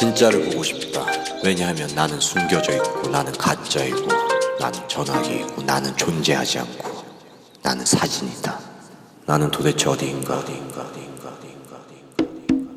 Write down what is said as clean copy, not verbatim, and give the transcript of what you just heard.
진짜를 보고 싶다. 왜냐하면 나는 숨겨져 있고, 나는 가짜이고, 나는 전화기이고, 나는 존재하지 않고, 나는 사진이다. 나는 도대체 어디인가.